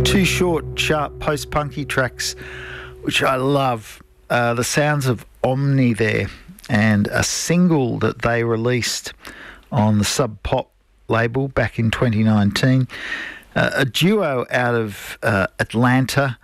Two short, sharp, post-punky tracks, which I love. The sounds of Omni there, and a single that they released on the Sub Pop label back in 2019. A duo out of Atlanta,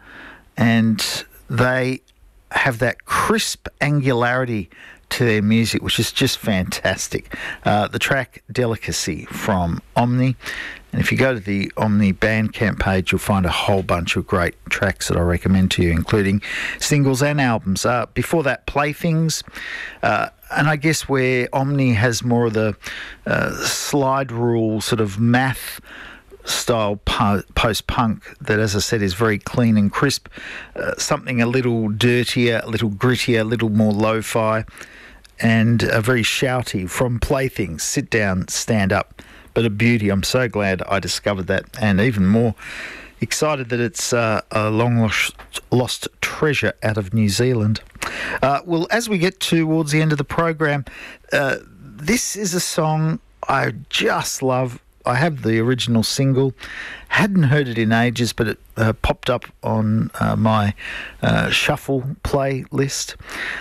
and they have that crisp angularity to their music, which is just fantastic. The track Delicacy from Omni. And if you go to the Omni Bandcamp page, you'll find a whole bunch of great tracks that I recommend to you, including singles and albums. Before that, Playthings. And I guess where Omni has more of the slide rule sort of math style post-punk that, as I said, is very clean and crisp. Something a little dirtier, a little grittier, a little more lo-fi, and very shouty from Playthings. Sit down, stand up. But a beauty. I'm so glad I discovered that, and even more excited that it's a long lost treasure out of New Zealand. Well, as we get towards the end of the program, this is a song I just love. I have the original single, hadn't heard it in ages, but it popped up on my shuffle playlist.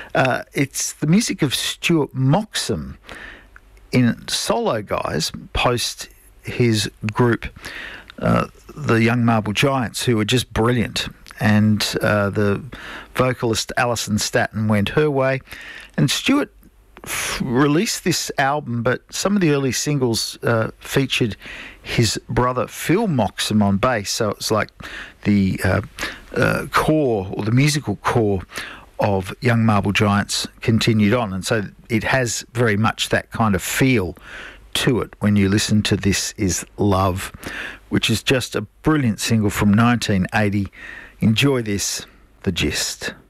It's the music of Stuart Moxham in Solo Guys, post his group, the Young Marble Giants, who were just brilliant. And the vocalist Alison Staton went her way. And Stuart released this album, but some of the early singles featured his brother Phil Moxham on bass. So it's like the core, or the musical core, of Young Marble Giants continued on, and so it has very much that kind of feel to it when you listen to This Is Love, which is just a brilliant single from 1980. Enjoy this, The Gist.